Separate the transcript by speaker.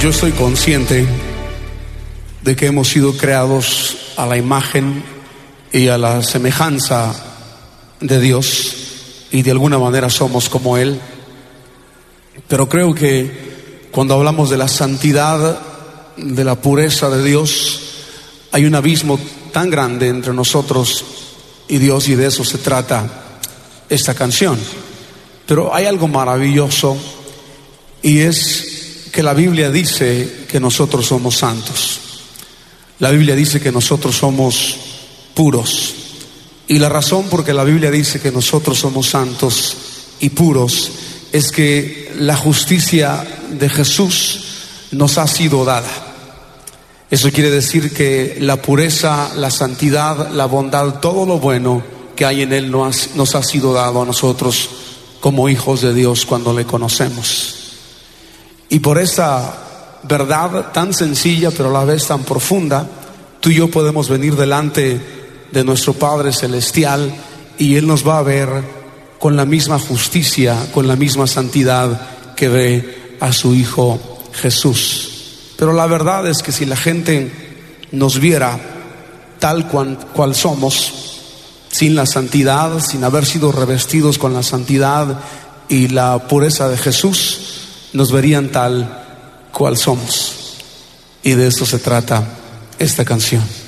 Speaker 1: Yo estoy consciente de que hemos sido creados a la imagen y a la semejanza de Dios, y de alguna manera somos como Él. Pero creo que cuando hablamos de la santidad, de la pureza de Dios, hay un abismo tan grande entre nosotros y Dios, y de eso se trata esta canción. Pero hay algo maravilloso, y es que la Biblia dice que nosotros somos santos. La Biblia dice que nosotros somos puros. Y la razón por que la Biblia dice que nosotros somos santos y puros es que la justicia de Jesús nos ha sido dada. Eso quiere decir que la pureza, la santidad, la bondad, todo lo bueno que hay en Él nos ha sido dado a nosotros como hijos de Dios cuando le conocemos. Y por esa verdad tan sencilla pero a la vez tan profunda, tú y yo podemos venir delante de nuestro Padre Celestial y Él nos va a ver con la misma justicia, con la misma santidad que ve a su Hijo Jesús. Pero la verdad es que si la gente nos viera tal cual somos, sin la santidad, sin haber sido revestidos con la santidad y la pureza de Jesús, nos verían tal cual somos. Y de eso se trata esta canción.